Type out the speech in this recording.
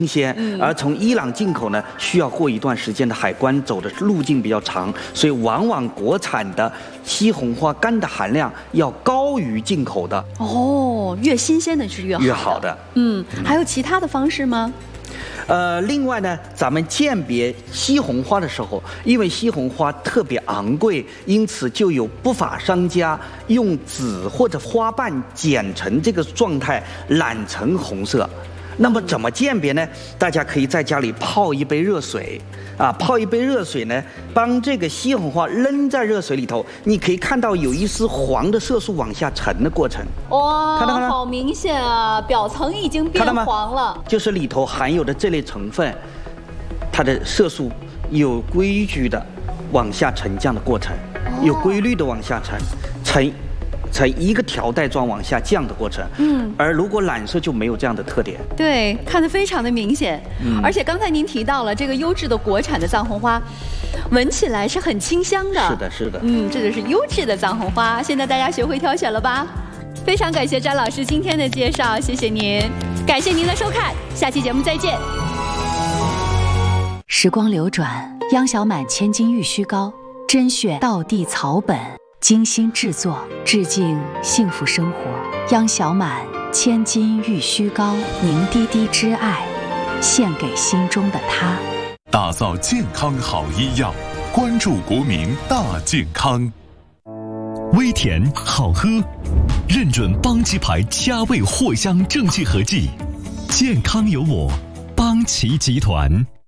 鲜，而从伊朗进口呢，需要过一段时间的海关，走的路径比较长，所以往往国产的西红花干的含量要高于进口的。 哦，越新鲜的是越好的。还有其他的方式吗？ 另外呢，咱们鉴别西红花的时候，因为西红花特别昂贵，因此就有不法商家用籽或者花瓣剪成这个状态，染成红色。那么怎么鉴别呢？大家可以在家里泡一杯热水，泡一杯热水呢，帮这个西红花扔在热水里头，你可以看到有一丝黄的色素往下沉的过程。 哇， 看到吗？ 好明显啊，表层已经变黄了。就是里头含有的这类成分，它的色素有规矩的往下沉降的过程，有规律的往下沉。呈一个条带状往下降的过程，而如果染色就没有这样的特点。 对，看得非常的明显。而且刚才您提到了这个优质的国产的藏红花，闻起来是很清香的。 是的，是的。 这就是优质的藏红花。现在大家学会挑选了吧？非常感谢詹老师今天的介绍，谢谢您，感谢您的收看，下期节目再见。时光流转，央小满千金玉虚膏，甄选道地草本。精心制作，致敬幸福生活。央小满千金玉虚膏，凝滴滴之爱，献给心中的他。 打造健康好医药，关注国民大健康。微甜好喝，认准邦奇牌佳味藿香正气合剂，健康有我，邦奇集团。